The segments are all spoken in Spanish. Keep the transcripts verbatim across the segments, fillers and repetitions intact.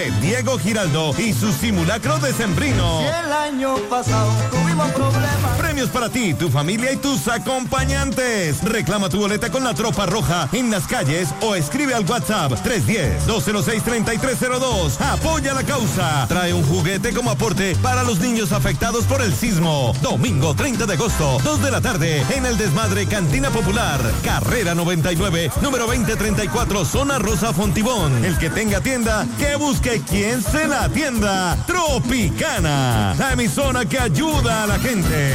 Diego Giraldo y su simulacro decembrino. Si el año pasado tuvimos problemas. Premios para ti, tu familia y tus acompañantes. Reclama tu boleta con la Tropa Roja en las calles o escribe al WhatsApp tres uno cero, dos cero seis, tres tres cero dos. Apoya la causa. Trae un juguete como aporte para los niños afectados por el sismo. Domingo treinta de agosto, dos de la tarde, en el Desmadre Cantina Popular. Carrera noventa y nueve, número veinte treinta y cuatro, zona Rosa Fontibón. El que tenga tienda, que busque quien se la atienda. Tropicana, la emisora que ayuda a la gente.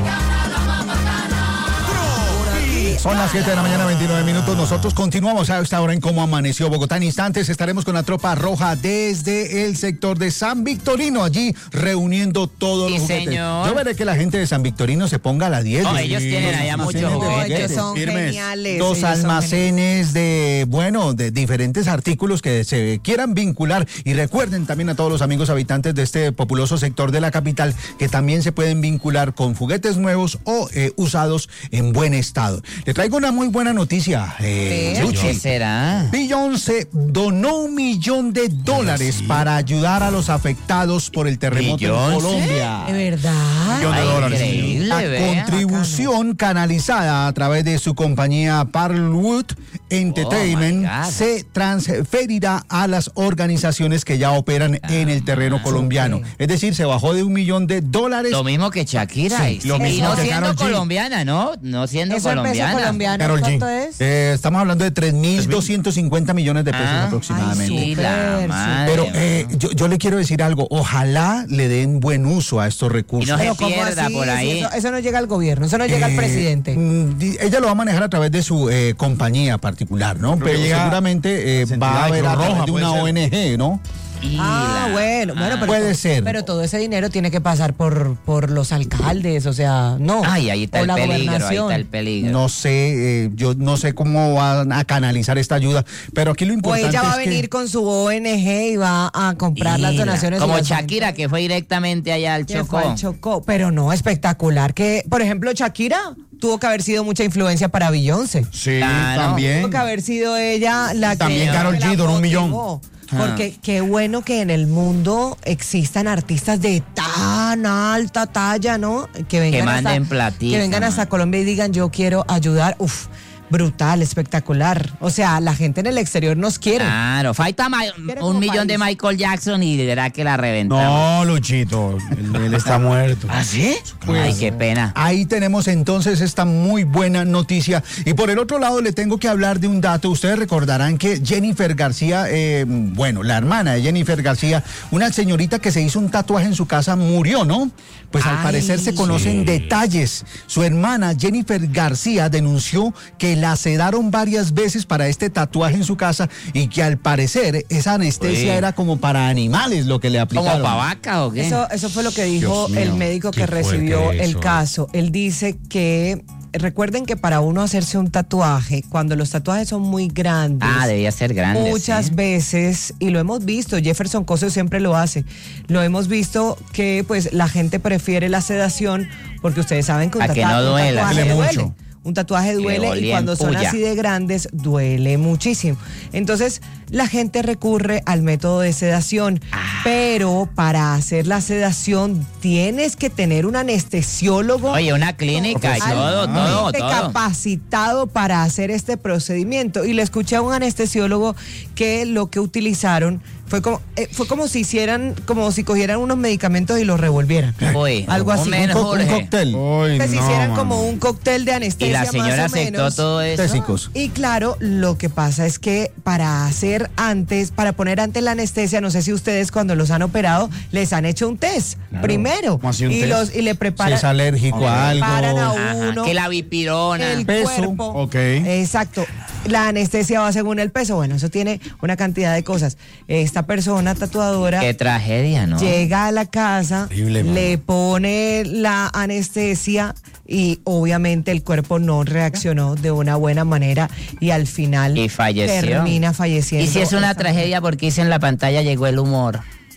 Son las siete de la mañana, veintinueve minutos. Nosotros continuamos a esta hora en Cómo Amaneció Bogotá. En instantes estaremos con la Tropa Roja desde el sector de San Victorino, allí reuniendo todos sí, los juguetes. Señor. Yo veré que la gente de San Victorino se ponga a la diez. Oh, ellos tienen allá muchos juguetes. Ellos son geniales. Dos ellos almacenes son de, bueno, de diferentes artículos que se quieran vincular. Y recuerden también a todos los amigos habitantes de este populoso sector de la capital que también se pueden vincular con juguetes nuevos o eh, usados en buen estado. Le traigo una muy buena noticia. Eh, ¿Qué será? Beyoncé donó un millón de dólares sí. para ayudar a los afectados por el terremoto ¿Beyoncé? en Colombia. ¿De verdad? Millón de Ay, dólares. increíble, La vea, contribución canalizada a través de su compañía Parkwood Entertainment Oh, se transferirá a las organizaciones que ya operan ah, en el terreno ah, colombiano. Okay. Es decir, se bajó de un millón de dólares. Lo mismo que Shakira. Sí, y lo mismo no que siendo Karol G. colombiana, ¿no? No siendo ¿Eso colombiana. colombiano Karol cuánto G. es? Eh, estamos hablando de tres mil doscientos cincuenta millones de pesos ah, aproximadamente. Ay, sí, la madre, Pero eh, yo, yo le quiero decir algo. Ojalá le den buen uso a estos recursos. Y no Pero se pierda así? por ahí. Sí, eso, eso no llega al gobierno, eso no llega Eh, al presidente. Ella lo va a manejar a través de su eh, compañía particular, ¿no? Pero, Pero seguramente eh, va a haber a través de una O N G, ¿no? Y ah, la... bueno, bueno, pero puede todo, ser. Pero todo ese dinero tiene que pasar por, por los alcaldes, o sea, no. Ay, ahí está o el la peligro, ahí gobernación. está el peligro. No sé, eh, yo no sé cómo van a canalizar esta ayuda, pero aquí lo O importante ella va a es venir que... con su O N G y va a comprar y las la... donaciones. Como las Shakira, gente. que fue directamente allá al Que Chocó. fue al Chocó. Pero no, espectacular. Que, por ejemplo, Shakira tuvo que haber sido mucha influencia para Beyoncé. Sí, claro. también. Tuvo que haber sido ella la También que... Karol G donó un millón. Porque qué bueno que en el mundo existan artistas de tan alta talla, ¿no? Que vengan Que manden hasta, platica, que vengan hasta man. Colombia y digan yo quiero ayudar. Uf, brutal, espectacular. O sea, la gente en el exterior nos quiere. Claro, falta ma- un millón país. de Michael Jackson y verá que la reventamos. No, Luchito, él, él está muerto. ¿Ah, sí? Pues, Ay, qué pena. Ahí tenemos entonces esta muy buena noticia. Y por el otro lado le tengo que hablar de un dato. Ustedes recordarán que Jennifer García, eh, bueno, la hermana de Jennifer García, una señorita que se hizo un tatuaje en su casa, murió, ¿no? Pues al Ay, parecer se conocen sí. detalles. Su hermana Jennifer García denunció que la sedaron varias veces para este tatuaje en su casa y que al parecer esa anestesia Uy. era como para animales lo que le aplicaron. ¿Como para vaca o qué? Eso, eso fue lo que dijo Dios mío, el médico que qué fuerte recibió el eso. caso. Él dice que, recuerden que para uno hacerse un tatuaje, cuando los tatuajes son muy grandes, Ah, debía ser grande. muchas ¿sí? veces, y lo hemos visto, Jefferson Coso siempre lo hace, lo hemos visto que pues la gente prefiere la sedación porque ustedes saben que un, A que tatua- no un duela. tatuaje Duele duele. mucho. Un tatuaje Le duele y olía cuando en son puya. así de grandes duele muchísimo. Entonces la gente recurre al método de sedación, Ah. pero para hacer la sedación tienes que tener un anestesiólogo. Oye, una clínica y todo, todo, altamente todo. capacitado para hacer este procedimiento. Y le escuché a un anestesiólogo que lo que utilizaron fue como eh, fue como si hicieran, como si cogieran unos medicamentos y los revolvieran. Uy, Algo así. un menos, Un, co- un Jorge. cóctel. Que se hicieran como un cóctel de Y anestesia la señora más o aceptó menos. todo eso. Tésicos. Y claro, lo que pasa es que para hacer antes, para poner antes la anestesia, no sé si ustedes cuando los han operado, les han hecho un test Claro. primero. ¿Cómo así un y test? los y le Si preparan. es alérgico le a algo. preparan a Ajá, uno que la vipirona. el Peso, cuerpo. ok. Exacto. La anestesia va según el peso. Bueno, eso tiene una cantidad de cosas. Esta persona tatuadora Qué tragedia, ¿no? llega a la casa, Horrible, mano. le pone la anestesia y obviamente el cuerpo no reaccionó de una buena manera y al final Y falleció. termina falleciendo. Y si es una esta tragedia porque dice en la pantalla llegó el humor.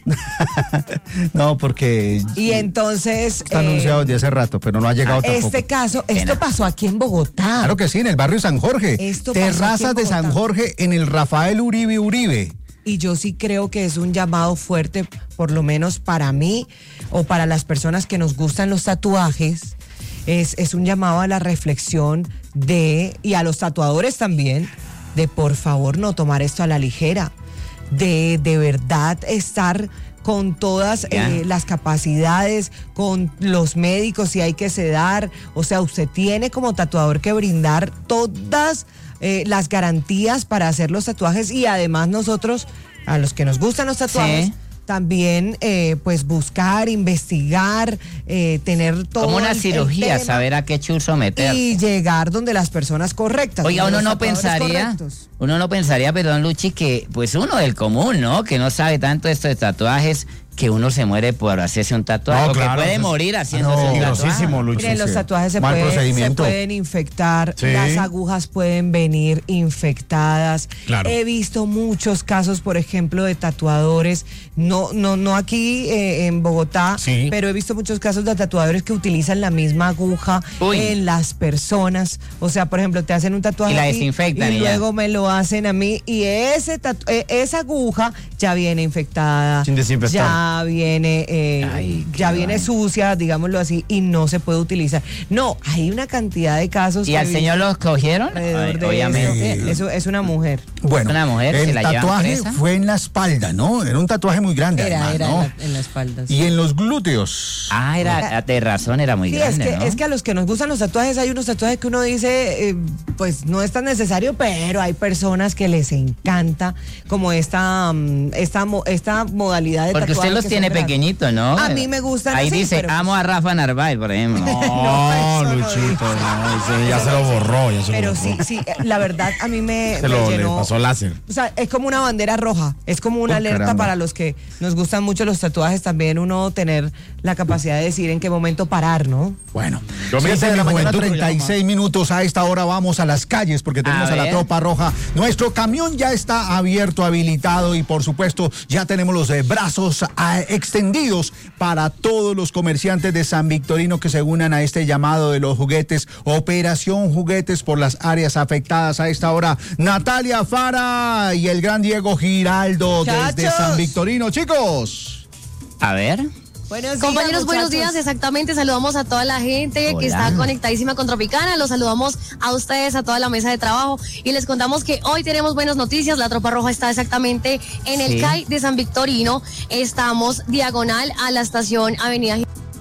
No, porque Y entonces está eh, anunciado desde hace rato, pero no ha llegado tampoco. este caso, esto Pena. pasó aquí en Bogotá. Claro que sí, en el barrio San Jorge. Esto pasó aquí Terrazas en de San Bogotá. Jorge en el Rafael Uribe Uribe. y yo sí creo que es un llamado fuerte, por lo menos para mí o para las personas que nos gustan los tatuajes, es, es un llamado a la reflexión de, y a los tatuadores también, de por favor no tomar esto a la ligera, de de verdad estar con todas eh, las capacidades, con los médicos si hay que sedar, o sea, usted tiene como tatuador que brindar todas eh, las garantías para hacer los tatuajes y además nosotros, a los que nos gustan los tatuajes, sí. También, eh, pues, buscar, investigar, eh, tener todo. Como una el, cirugía, el tema, saber a qué chuzo meter. Y llegar donde las personas correctas. Oiga, uno no pensaría, correctos. uno no pensaría, perdón, Luchi, que, pues, uno del común, ¿no? Que no sabe tanto esto de tatuajes, que uno se muere por hacerse un tatuaje, no, o claro, que puede morir haciéndose no, un tatuaje. Miren, los tatuajes se, puede, se pueden infectar, sí. Las agujas pueden venir infectadas. Claro. He visto muchos casos, por ejemplo, de tatuadores, no, no, no aquí eh, en Bogotá, sí. Pero he visto muchos casos de tatuadores que utilizan la misma aguja Uy. en las personas. O sea, por ejemplo, te hacen un tatuaje y la desinfectan y, y luego me lo hacen a mí y ese tatu eh, esa aguja ya viene infectada. Sin desinfectar. Ya viene eh, Ay, ya viene bueno. sucia, digámoslo así, y no se puede utilizar. No, hay una cantidad de casos. ¿Y al señor los cogieron? Ay, obviamente. Eso. Eso es una mujer. Bueno, una mujer el que la tatuaje fue en la espalda, ¿no? Era un tatuaje muy grande. Era, además, era ¿no? en, la, en la espalda. Sí. Y en los glúteos. Ah, era, de razón, era muy sí, grande, es que, ¿no? es que a los que nos gustan los tatuajes, hay unos tatuajes que uno dice, eh, pues no es tan necesario, pero hay personas que les encanta como esta, esta, esta modalidad de Porque tatuaje. Porque usted los tiene pequeñitos, ¿no? A mí me gustan Ahí así, dice, pero amo a Rafa Narváez, por ejemplo. No, no Luchito, no, ese ya se lo borró. Ya se pero lo borró. sí, sí, la verdad, a mí me, se me lo llenó. Le pasó láser. O sea, es como una bandera roja, es como una oh, alerta caramba. Para los que nos gustan mucho los tatuajes, también uno tener la capacidad de decir en qué momento parar, ¿no? Bueno, yo me de la mañana, treinta y seis minutos, a esta hora vamos a las calles porque tenemos a, a la tropa roja. Nuestro camión ya está abierto, habilitado y por supuesto ya tenemos los eh, brazos eh, extendidos para todos los comerciantes de San Victorino que se unan a este llamado de los juguetes, Operación Juguetes por las áreas afectadas. A esta hora, Natalia Fara y el gran Diego Giraldo Chachos. Desde San Victorino. Chicos, a ver. Buenos días, compañeros, muchachos. Buenos días, exactamente, saludamos a toda la gente Hola. Que está conectadísima con Tropicana, los saludamos a ustedes, a toda la mesa de trabajo y les contamos que hoy tenemos buenas noticias. La Tropa Roja está exactamente en el sí. C A I de San Victorino, estamos diagonal a la estación Avenida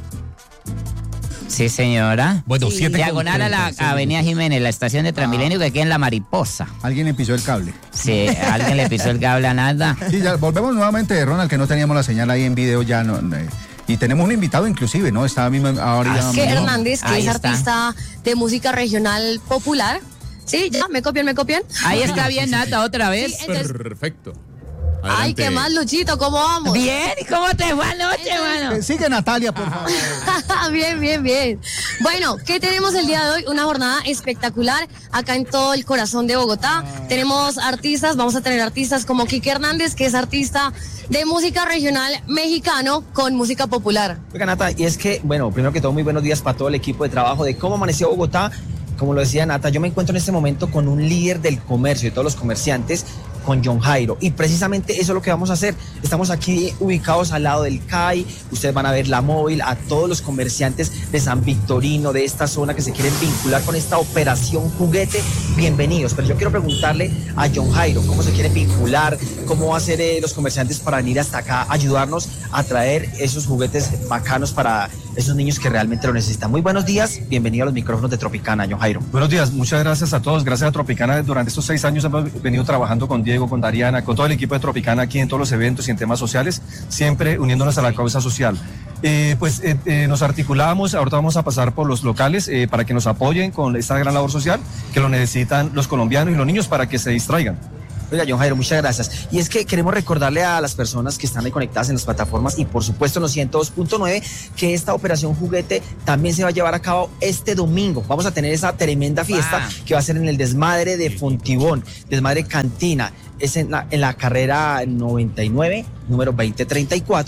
Sí, señora. Bueno, sí. Diagonal a la Avenida Jiménez, la estación de Transmilenio ah. que queda en La Mariposa. Alguien le pisó el cable. Sí, alguien le pisó el cable a nada. Sí, ya volvemos nuevamente, Ronald, que no teníamos la señal ahí en video ya. No, no, y tenemos un invitado inclusive, ¿no? Estaba mismo ahora. Ah, que Hernández, que ahí es está. Artista de música regional popular. Sí, ya, me copian, me copian. Ahí está bien, Nata, otra vez. Sí, entonces, perfecto. Adelante. Ay, qué mal, Luchito, ¿cómo vamos? Bien, ¿y cómo te fue anoche, mano? Sigue Natalia, por favor. Bien, bien, bien. Bueno, ¿qué tenemos el día de hoy? Una jornada espectacular acá en todo el corazón de Bogotá. Ah. Tenemos artistas, vamos a tener artistas como Quique Hernández, que es artista de música regional mexicano con música popular. Oiga, Nata, y es que, bueno, primero que todo, muy buenos días para todo el equipo de trabajo de cómo amaneció Bogotá. Como lo decía Nata, yo me encuentro en este momento con un líder del comercio, de todos los comerciantes, con John Jairo, y precisamente eso es lo que vamos a hacer. Estamos aquí ubicados al lado del C A I, ustedes van a ver la móvil, a todos los comerciantes de San Victorino, de esta zona que se quieren vincular con esta operación juguete, bienvenidos. Pero yo quiero preguntarle a John Jairo, ¿cómo se quieren vincular? ¿Cómo va a ser eh, los comerciantes para venir hasta acá, ayudarnos a traer esos juguetes bacanos para esos niños que realmente lo necesitan? Muy buenos días, bienvenido a los micrófonos de Tropicana, John Jairo. Buenos días, muchas gracias a todos, gracias a Tropicana. Durante estos seis años hemos venido trabajando con Diego, con Dariana, con todo el equipo de Tropicana aquí en todos los eventos y en temas sociales, siempre uniéndonos a la causa social. Eh, pues eh, eh, nos articulamos, ahorita vamos a pasar por los locales eh, para que nos apoyen con esta gran labor social que lo necesitan los colombianos y los niños para que se distraigan. Oiga, John Jairo, muchas gracias. Y es que queremos recordarle a las personas que están ahí conectadas en las plataformas y por supuesto en los ciento dos punto nueve que esta operación juguete también se va a llevar a cabo este domingo. Vamos a tener esa tremenda fiesta ah. que va a ser en el Desmadre de Fontibón, Desmadre Cantina. Es en la, en la carrera noventa y nueve, número veinte treinta y cuatro.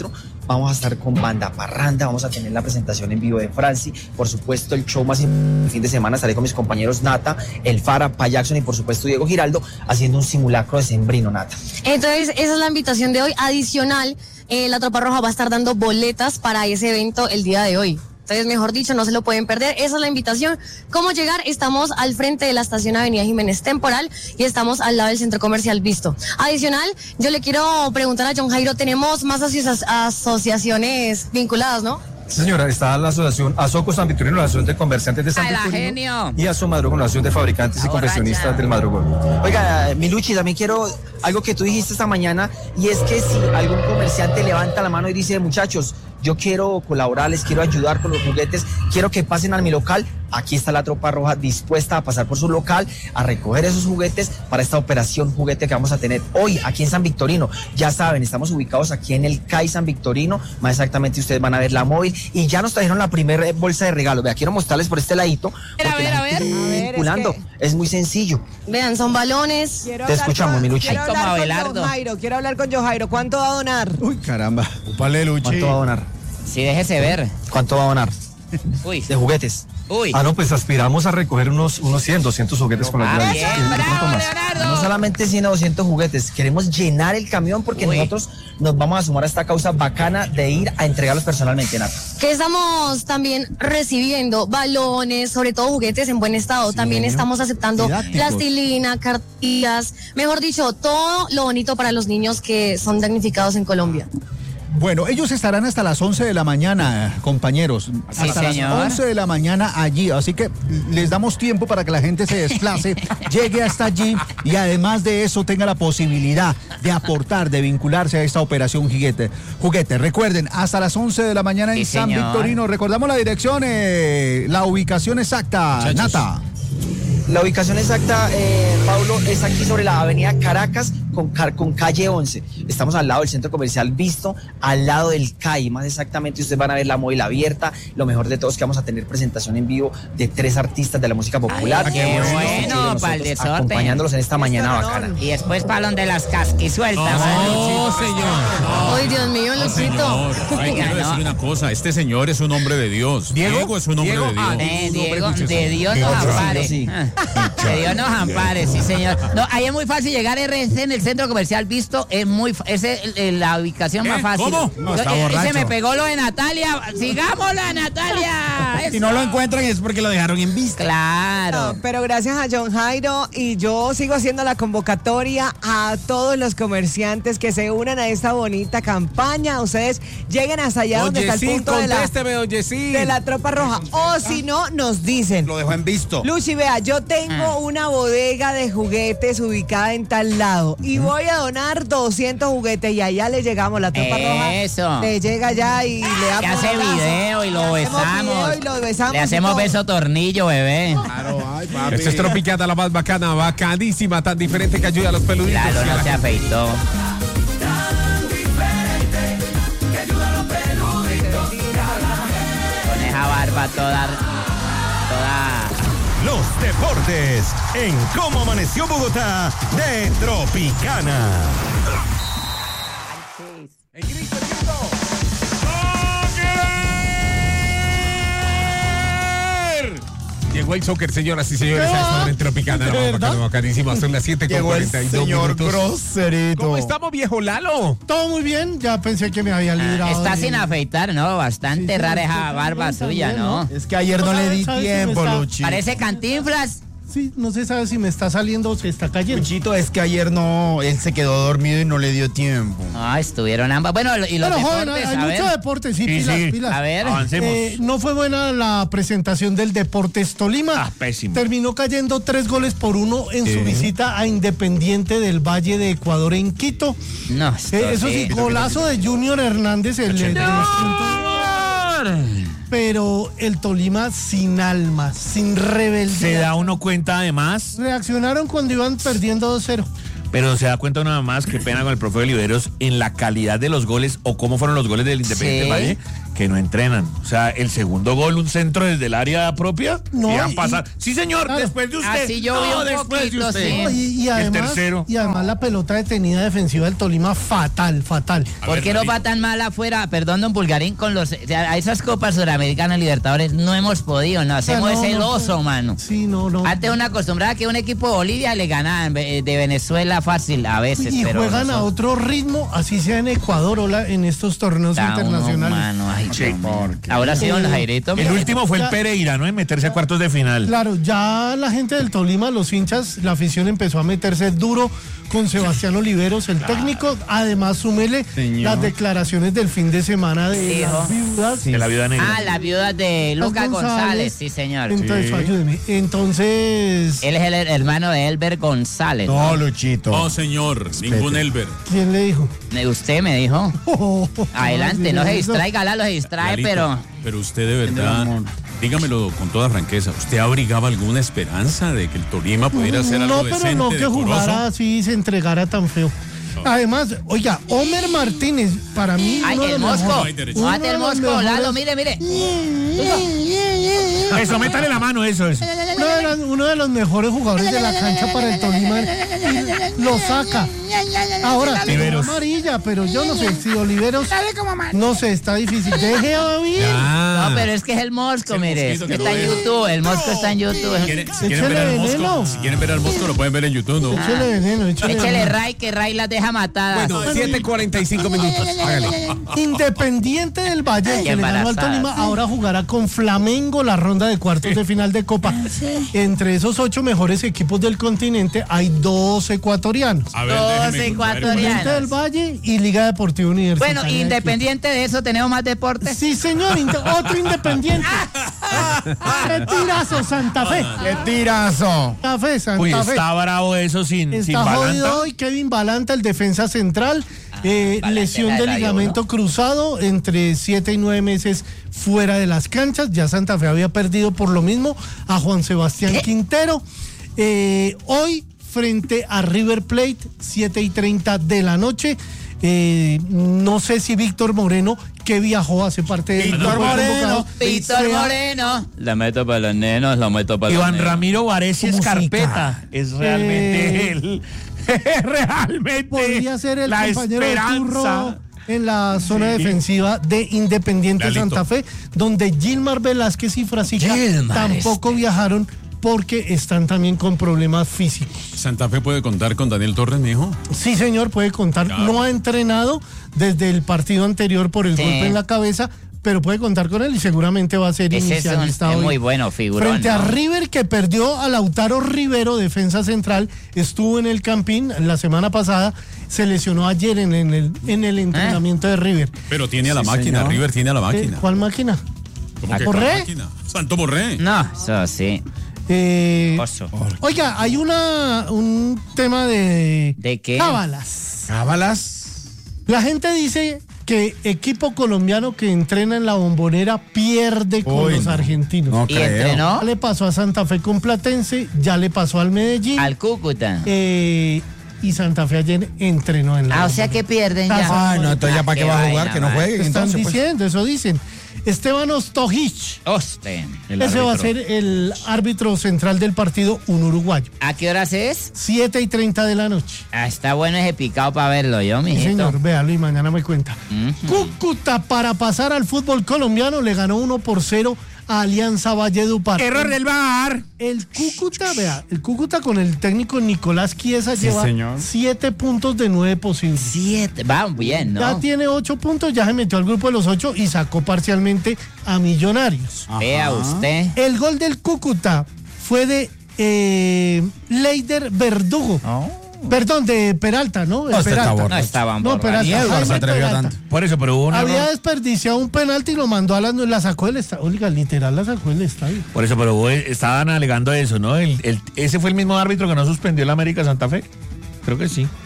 vamos a estar con Banda Parranda, vamos a tener la presentación en vivo de Franci, por supuesto el show más el fin de semana, estaré con mis compañeros Nata, El Fara, Payaxon y por supuesto Diego Giraldo haciendo un simulacro de Sembrino, Nata. Entonces esa es la invitación de hoy. Adicional, eh, la Tropa Roja va a estar dando boletas para ese evento el día de hoy. Entonces, mejor dicho, no se lo pueden perder. Esa es la invitación. ¿Cómo llegar? Estamos al frente de la estación Avenida Jiménez Temporal y estamos al lado del Centro Comercial Visto. Adicional, yo le quiero preguntar a John Jairo, tenemos más asoci- asociaciones vinculadas, ¿no? Señora, está la asociación Asoco San Victorino, la asociación de comerciantes de San ¡Ay, la Victorino, genio! y Asomadrugo, la asociación de fabricantes La y confeccionistas borracha. del Madrugón. Oiga, Miluchi, también quiero algo que tú dijiste esta mañana, y es que si algún comerciante levanta la mano y dice, muchachos, yo quiero colaborar, les quiero ayudar con los juguetes, quiero que pasen a mi local, aquí está la Tropa Roja dispuesta a pasar por su local, a recoger esos juguetes para esta operación juguete que vamos a tener hoy aquí en San Victorino. Ya saben, estamos ubicados aquí en el C A I San Victorino, más exactamente ustedes van a ver la móvil, y ya nos trajeron la primera bolsa de regalos. Vea, quiero mostrarles por este ladito, porque A ver, la a gente ver. está A ver, vinculando. es Es, que- muy sencillo. Vean, son balones. Quiero Te hablar escuchamos, con- Miluchi. Quiero Ay, como hablar con Abelardo. John Jairo, quiero hablar con John Jairo. ¿Cuánto va a donar? Uy, caramba. Upale, Luchi. ¿Cuánto va a donar? Sí, déjese ver. ¿Cuánto va a donar? Uy, De juguetes. uy. Ah, no, pues aspiramos a recoger unos, unos cien, doscientos juguetes con la Ah, ayuda de bien, ustedes, de pronto bravo, más. Leonardo. No solamente cien o doscientos juguetes, queremos llenar el camión porque Uy. nosotros nos vamos a sumar a esta causa bacana de ir a entregarlos personalmente, Nata. Que estamos también recibiendo balones, sobre todo juguetes en buen estado. También estamos aceptando Didácticos. plastilina, cartillas, mejor dicho, todo lo bonito para los niños que son damnificados en Colombia. Bueno, ellos estarán hasta las once de la mañana, compañeros. Sí, hasta señor. las once de la mañana allí. Así que les damos tiempo para que la gente se desplace, llegue hasta allí y además de eso tenga la posibilidad de aportar, de vincularse a esta operación juguete. Juguete, recuerden, hasta las once de la mañana en Sí, San señor. Victorino. Recordamos la dirección, eh, la ubicación exacta. Muchachos. Nata. La ubicación exacta, eh, Pablo, es aquí sobre la avenida Caracas con, car- con calle once. Estamos al lado del centro comercial Visto, al lado del C A I. Más exactamente, ustedes van a ver la móvil abierta. Lo mejor de todo es que vamos a tener presentación en vivo de tres artistas de la música popular. Ay, qué Que hemos bueno, visto aquí de nosotros, pa'l desorden. acompañándolos en esta mañana Estornón. bacana. Y después palón de las casquisueltas. No, señor. Ay, Dios mío, No, Luchito. señor. Ay, Oiga, quiero no. decir una cosa. Este señor es un hombre de Dios. ¿Diego? es un hombre ¿Diego? de Dios. Ah, Eh, Un hombre Diego, escuche de eso. Dios nos ampare. sí. Ah, De Dios nos ampare, sí, señor. No, ahí es muy fácil llegar a R C en el centro comercial Visto. Es muy, fa- es el- el- la ubicación ¿Qué? más fácil. ¿Cómo? No, está Eh, y borracho. se me pegó lo de Natalia. Sigámosla, Natalia. Si no lo encuentran es porque lo dejaron en vista. Claro. No, pero gracias a John Jairo y yo sigo haciendo la convocatoria a todos los comerciantes que se unan a esta bonita campaña. Ustedes lleguen hasta allá donde está el punto de la, contésteme, oye, sí. de la Tropa Roja. O si no, nos dicen. Lo dejó en visto. Luchi, vea, yo tengo una bodega de juguetes ubicada en tal lado y voy a donar doscientos juguetes y allá le llegamos, la Tropa Roja Eso. le llega allá y le Le damos hace un abrazo. video y lo Le hacemos besamos. video y lo besamos Le y hacemos todo. beso tornillo, bebé. Claro, ay, papi. Esta es Tropicana, la más bacana, bacanísima, tan diferente que ayuda a los peluditos. Claro, y a no la se gente. afeitó. Con esa barba toda, toda. Los deportes en Cómo Amaneció Bogotá de Tropicana. Llegó el soccer, señoras y señores, a esta hora en Tropicana, la más bacana, bacanísima. Son las siete con Llegó el cuarenta y dos señor minutos. groserito. ¿Cómo estamos, viejo Lalo? Todo muy bien, ya pensé que me había librado. Está de- sin afeitar, ¿no? Bastante Sí, rara sí, esa sí, barba también, suya, también, ¿no? Es que ayer no le di ¿Sabes si me tiempo, está- Luchi. Parece Cantinflas. Sí, no se sabe si me está saliendo o se está cayendo. Luchito, es que ayer no, él se quedó dormido y no le dio tiempo. Ah, estuvieron ambas. Bueno, y los Pero joven, deportes, hay a ver. mucho deporte, sí, Sí, pilas, sí. pilas. A ver. Avancemos. Eh, no fue buena la presentación del Deportes Tolima. Ah, pésimo. Terminó cayendo tres goles por uno en su Sí. visita a Independiente del Valle de Ecuador en Quito. No, esto Eh, eso sí, sí. golazo de Junior Hernández, el, el- pero el Tolima sin alma, sin rebeldía. Se da uno cuenta además, Reaccionaron cuando iban perdiendo dos cero. pero se da cuenta uno más, qué pena con el profe Oliveros, en la calidad de los goles o cómo fueron los goles del Independiente Sí. Valle, que no entrenan. O sea, el segundo gol, un centro desde el área propia, No, y han y- pasado. Sí, señor, claro. después de usted. Así yo vi no, un después de poquito, usted. sí. No, y, y el además, tercero. y además la pelota detenida defensiva del Tolima fatal, fatal. A ¿Por ver, qué no David. va tan mal afuera? Perdón, don Pulgarín, con los a esas copas suramericanas Libertadores no hemos podido, no hacemos no, ese no, oso, no. mano. Sí, no, no. Antes uno acostumbraba que un equipo de Bolivia le ganaba de Venezuela fácil a veces, Y pero juegan a nosotros- otro ritmo, así sea en Ecuador o la- en estos torneos Da uno, internacionales. mano, ay, Sí. hombre. Ahora sí, don Eh, Jairito. El mira, último fue el Ya- Pereira, ¿no? En meterse a cuartos de final. Claro, ya la gente del Tolima, los hinchas, la afición empezó a meterse duro con Sebastián Oliveros, el técnico. Además, súmele Señor. las declaraciones del fin de semana de Hijo. las viudas. De la vida negra. Ah, la viuda de Lucas González, sí, señor. Entonces, ayúdeme. Entonces, Él es el hermano de Elber González. ¿no? No, Luchito. No, señor, ningún Elber. ¿quién le dijo? Usted me dijo. Adelante, no se distraiga, Lalo se distrae, Lalito, pero... pero usted de verdad, dígamelo con toda franqueza, ¿usted abrigaba alguna esperanza de que el Tolima pudiera hacer algo No, decente, pero no que decoroso? jugara así y se entregara tan feo. Además, oiga, Homer Martínez, para mí. Ay, uno de el los mosco. mejores- No, uno ate de el los mosco, Lalo, mejores- mire, mire. Eso, métale la mano, eso, eso. Uno de, los, uno de los mejores jugadores de la cancha para el Tolima y lo saca. Ahora, tiene Oliveros. amarilla, pero yo no sé si Oliveros. No sé, está difícil. Deje a David. Ah. No, pero es que es el mosco, el mire. mosquito Es que que está no en ve. YouTube, el mosco está en YouTube. ¿Quieren, si quieren Échele ver al veneno. mosco, si quieren ver al mosco, lo pueden ver en YouTube, ¿no? Échele veneno, échele Échele veneno. Ray, que Ray las deja matadas. Bueno, siete cuarenta y cinco minutos. Hágale. Independiente del Valle, Ay, que le ganó al embarazada. Tolima, ahora jugará con Flamengo la ronda de cuartos de final de Copa. Entre esos ocho mejores equipos del continente hay dos ecuatorianos. A ver, Dos déjeme contar. ecuatorianos. Independiente del Valle y Liga Deportiva Universitaria. Bueno, independiente de eso, tenemos más deportes. Sí, señor, inde- otro independiente. ¡Qué tirazo, Santa Fe! ¡Qué tirazo! Santa Fe, Santa Uy, Fe. está bravo eso sin, sin Está Balanta. jodido hoy Kevin Balanta, el defensa central. eh, Balanta lesión era de de la ligamento uno. cruzado entre siete y nueve meses fuera de las canchas. Ya Santa Fe había perdido por lo mismo a Juan Sebastián Quintero. Eh, hoy, frente a River Plate, siete y treinta de la noche. Eh, no sé si Víctor Moreno, que viajó, hace parte del Víctor grupo de Moreno, convocados, Víctor sea- Moreno. La meto para los nenos, la meto para los Iván nenos. Ramiro Varese Música. Escarpeta es realmente Eh, el realmente Podría ser el la compañero de esperanza. Turro en la zona defensiva de Independiente Lalito. Santa Fe, donde Gilmar Velázquez y Frasica Gilmar, tampoco viajaron porque están también con problemas físicos. Santa Fe puede contar con Daniel Torres, mi hijo. Sí, señor, puede contar. No ha entrenado desde el partido anterior por el Sí. golpe en la cabeza, pero puede contar con él y seguramente va a ser Ese es, un, inicialista es hoy. muy bueno, figurón. Frente a ¿no? River, que perdió a Lautaro Rivero, defensa central, estuvo en el Campín la semana pasada, se lesionó ayer en, en el, en el entrenamiento de River. Pero tiene a la Sí, máquina, señor. River tiene a la Eh, máquina. ¿Cuál máquina? ¿Cómo que ¿Borré? cuál máquina? Santo Borré. No, eso sí. Eh, Oso. oiga, hay una un tema de ¿De qué? cábalas. Cábalas. La gente dice que equipo colombiano que entrena en la Bombonera pierde con Uy, los no. argentinos. No ¿Y creo. entrenó? Ya le pasó a Santa Fe con Platense, ya le pasó al Medellín. Al Cúcuta. eh, y Santa Fe ayer entrenó en la Ah, o sea Bombonera. que pierden Ah, ya. Ay, no, entonces ya para qué va a Qué jugar, vaina, que no man. juegue. Están Entonces, pues. diciendo, eso dicen. Esteban Ostojic. Hostia. Ese va a ser el árbitro central del partido, un uruguayo. ¿A qué horas es? siete y treinta de la noche. Ah, está bueno ese picado para verlo yo, Sí, mijito. señor, véalo y mañana me cuenta. Ujú. Cúcuta, para pasar al fútbol colombiano, le ganó uno por cero a Alianza Valledupar. Error del V A R. El Cúcuta, vea, el Cúcuta con el técnico Nicolás Chiesa lleva señor. siete puntos de nueve posibles. Siete. Va bien, ¿no? Ya tiene ocho puntos, ya se metió al grupo de los ocho y sacó parcialmente a Millonarios. Vea usted. El gol del Cúcuta fue de eh, Leider Verdugo. Perdón, de Peralta, ¿no? De No, este está Peralta. borracho. No estaban No, borrachos. Peralta. Ni Edward se Jaime atrevió Peralta. tanto. Por eso, pero hubo un Había error. desperdiciado un penalti y lo mandó a la, la sacó del estadio. Oiga, literal la sacó del estadio. Por eso, pero hubo- estaban alegando eso, ¿no? El, el- ese fue el mismo árbitro que no suspendió el América Santa Fe. Creo que sí.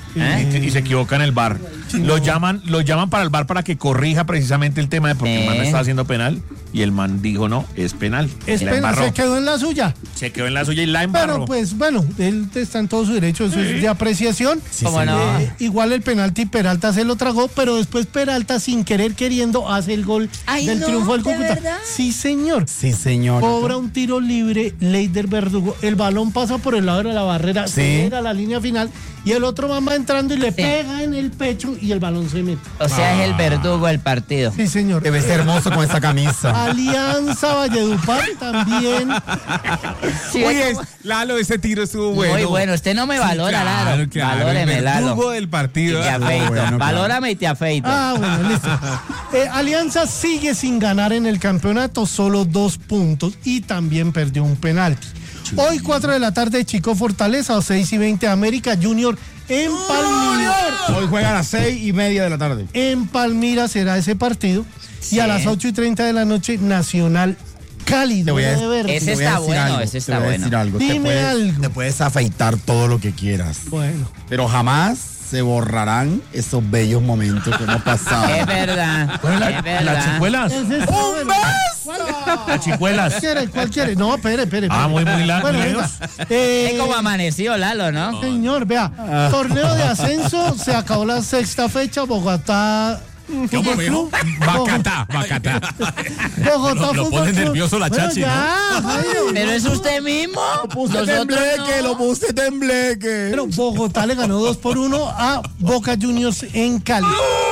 ¿Eh? Y, y se equivoca en el V A R. Sí, lo, no. llaman, lo llaman para el V A R para que corrija precisamente el tema de porque eh. el man no estaba haciendo penal. Y el man dijo, no, es penal. Es penal, se quedó en la suya. Se quedó en la suya y la embarró. Pero pues, bueno, él está en todo su derecho, eso sí. es de apreciación. Sí, ¿Cómo no? Eh, igual el penalti Peralta se lo tragó, pero después Peralta, sin querer queriendo, hace el gol Ay, del no, triunfo del Cúcuta. ¿Verdad? Sí, señor. Sí, señor. Cobra un tiro libre, Leider Verdugo. El balón pasa por el lado de la barrera, sí. se llega a la línea final y el otro man va entrando y le sí. pega en el pecho y el balón se mete. O sea, ah. es el Verdugo del partido. Sí, señor. Debe ser hermoso con esa camisa. Alianza Valledupar también. Sí, Oye, como... Lalo, ese tiro estuvo bueno. Muy bueno. Usted no me valora, sí, claro, Lalo. Claro. Valóreme, Lalo. El jugo del partido. Y te afeito. Bueno, Valórame claro. y te afeito. Ah, bueno, listo. Eh, Alianza sigue sin ganar en el campeonato, solo dos puntos y también perdió un penalti. Sí. Hoy, cuatro de la tarde, Chico Fortaleza, o seis y veinte, América Junior en Palmira. Hoy juegan a las seis y media de la tarde. En Palmira será ese partido. Sí. Y a las ocho y treinta de la noche, Nacional Cali. Te voy a, de ese está bueno, algo, ese está te voy a bueno. Decir algo. Dime te puedes, algo. Te puedes afeitar todo lo que quieras. Bueno. Pero jamás se borrarán esos bellos momentos que hemos pasado. Es verdad. Bueno, la, es verdad. Las chicuelas. Es es ¡Un beso! Las chicuelas. ¿Cuál quiere? ¿Cuál quiere? No, espere, espere. Ah, muy, muy largo. Bueno, venga. Eh, es como amaneció, Lalo, ¿no? Señor, vea. Ah. Torneo de ascenso, se acabó la sexta fecha, Bogotá. ¿Cómo dijo? Bacatá, Bacatá. Bogotá lo, lo pone nervioso la bueno, chachi, ya, ¿no? Jairo, pero es usted mismo. Lo puse tembleque, no. lo puse tembleque. Pero Bogotá le ganó dos por uno a Boca Juniors en Cali.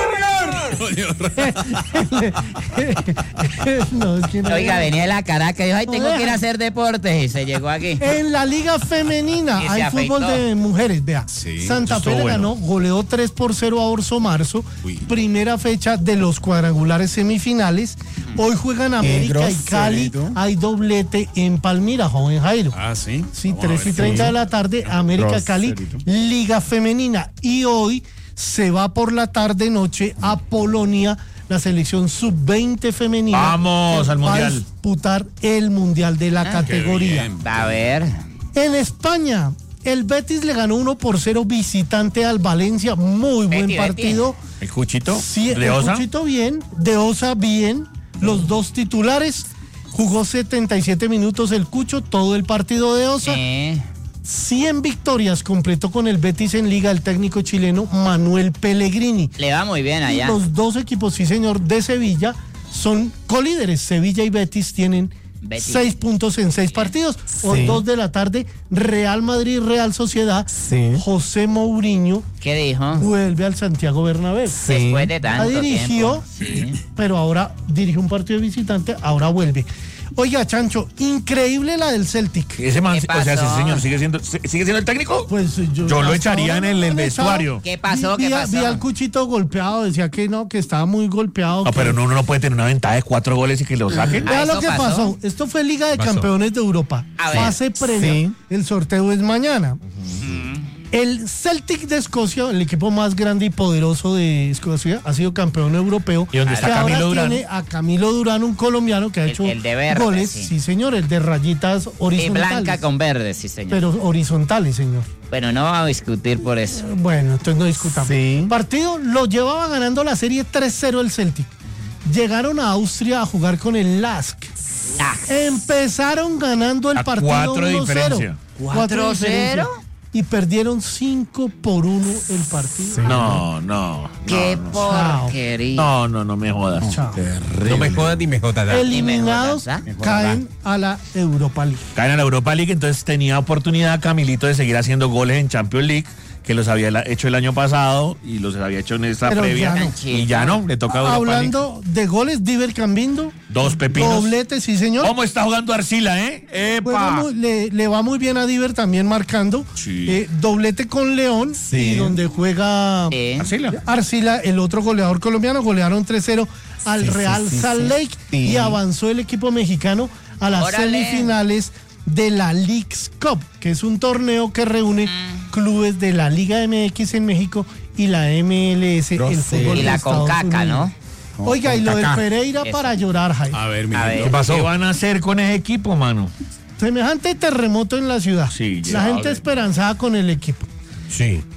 no, es que no Oiga, venía de la Caracas y dijo, ay, tengo que ir a hacer deportes y se llegó aquí. En la Liga Femenina hay fútbol de mujeres, vea. Sí, Santa Fe le ganó, bueno. goleó tres por cero a Orso Marzo. Uy. Primera fecha de los cuadrangulares semifinales. Hoy juegan América y Cali. Hay doblete en Palmira, joven Jairo. Ah, sí. Sí, tres y treinta de la tarde, América Cali, Liga Femenina. Y hoy se va por la tarde-noche a Polonia, la selección sub veinte femenina. Vamos al mundial. Va a disputar el mundial de la ah, categoría. A ver. En España, el Betis le ganó uno por cero visitante al Valencia. Muy buen Betty, partido. Betty. ¿El Cuchito? Sí, ¿De el Osa? Cuchito bien. De Osa bien. Los dos titulares. Jugó setenta y siete minutos el Cucho, todo el partido de Osa. Eh. cien victorias completó con el Betis en Liga el técnico chileno Manuel Pellegrini. Le va muy bien allá. Y los dos equipos, sí señor, de Sevilla son colíderes. Sevilla y Betis tienen Betis. seis puntos en seis partidos. Sí. O dos de la tarde, Real Madrid, Real Sociedad. Sí. José Mourinho. ¿Qué dijo? Vuelve al Santiago Bernabéu. Sí. Después de tanto La dirigió, tiempo. Sí. pero ahora dirige un partido de visitante, ahora vuelve. Oiga, Chancho, increíble la del Celtic. Ese man, o sea, ese señor sigue siendo, sigue siendo el técnico. Pues yo, yo lo echaría en el, el vestuario. ¿Qué pasó? Vi, ¿Qué vi, pasó? Vi al Cuchito golpeado, decía que no, que estaba muy golpeado. No, que... pero no, uno no puede tener una ventaja de cuatro goles y que lo saquen. Vea lo que pasó? pasó. Esto fue Liga de pasó. Campeones de Europa. A ver. Fase previa. Sí. El sorteo es mañana. Uh-huh. El Celtic de Escocia, el equipo más grande y poderoso de Escocia, ha sido campeón europeo. ¿Y dónde está Camilo Camilo Durán? Tiene a Camilo Durán, un colombiano que ha el, hecho el de verde, goles. Sí. sí, señor, el de rayitas horizontales. Y blanca con verde, sí, señor. Pero horizontales, señor. Bueno, no vamos a discutir por eso. Bueno, entonces no discutamos. Sí. Partido lo llevaba ganando la serie tres cero el Celtic. Llegaron a Austria a jugar con el Lask. Lask. Empezaron ganando el a partido cuatro de diferencia. ¿cuatro cero? Y perdieron cinco por uno el partido. Sí. No, no. Qué no, porquería. No, no, no me jodas. Chao. Terrible. No me jodas ni me jodas. Eliminados, ¿Ah? caen a la Europa League. Caen a la Europa League, entonces tenía oportunidad Camilito de seguir haciendo goles en Champions League, que los había hecho el año pasado y los había hecho en esta Pero previa. Ya no. Y ya no, le toca a Europa Hablando League. de goles, Diver Cambindo. Dos pepinos. Doblete, sí, señor. ¿Cómo está jugando Arcila, eh? ¡Epa! Muy, le, le va muy bien a Diver también marcando. Sí. Eh, doblete con León. Sí. Y donde juega sí. Arcila. Arcila, el otro goleador colombiano, golearon tres cero al sí, Real sí, sí, Salt sí. Lake. Sí. Y avanzó el equipo mexicano a las Órale. semifinales de la Leagues Cup, que es un torneo que reúne mm. clubes de la Liga M X en México y la M L S, Pero el sí. fútbol Y de la Estados Concaca, Unidos. ¿no? Oiga, y lo del Pereira Eso. para llorar, Jaime. A ver, A ver. ¿qué pasó? ¿Qué van a hacer con ese equipo, mano? Semejante terremoto en la ciudad. Sí, la ya, gente a ver. esperanzada con el equipo. Sí.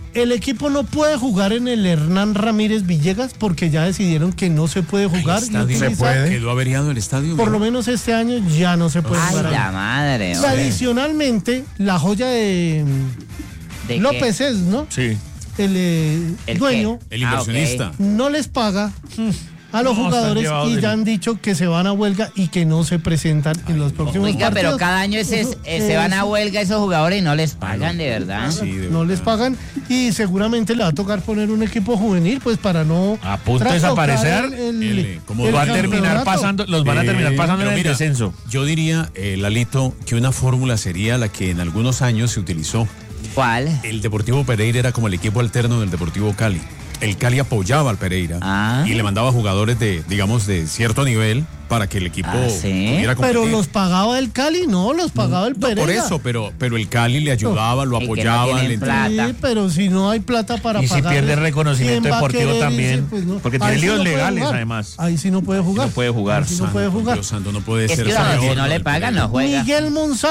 el equipo no puede jugar en el Hernán Ramírez Villegas porque ya decidieron que no se puede jugar. ¿El estadio se puede? ¿Quedó averiado el estadio? Por lo menos este año ya no se puede Ay, jugar. la madre. Y adicionalmente, la joya de, ¿De López qué? es, ¿no? Sí. El, eh, ¿El dueño. qué? El inversionista. Ah, okay. No les paga a los No, jugadores están y llevados ya de- han dicho que se van a huelga y que no se presentan en los próximos Oiga, partidos. pero cada año ese, Eso, eh, se van a eso, huelga esos jugadores y no les pagan, de verdad. Sí, de no verdad. les pagan y seguramente le va a tocar poner un equipo juvenil pues para no A punto de trastocar desaparecer, el, el- el como Los va a terminar campeonato. pasando, los van a terminar Eh, pasando pero en el mira, descenso. Yo diría, eh, Lalito, que una fórmula sería la que en algunos años se utilizó. ¿Cuál? El Deportivo Pereira era como el equipo alterno del Deportivo Cali. El Cali apoyaba al Pereira Ah. y le mandaba jugadores de, digamos, de cierto nivel para que el equipo Ah, ¿sí? pudiera competir. Pero los pagaba el Cali, no, los pagaba el No, Pereira. por eso, pero, pero el Cali le ayudaba, lo Y que no apoyaba. tienen le plata. Sí, pero si no hay plata para Y si pagarles, pierde reconocimiento ¿quién va a deportivo querer también? irse? Pues no. Porque Ahí tiene sí líos no puede legales, jugar. además. Ahí sí no puede jugar. No puede jugar. Ahí sí no puede jugar. Dios santo, no puede Es ser que uno, esa si forma no le del pagan, Pereira. no juega. Miguel Monsalve.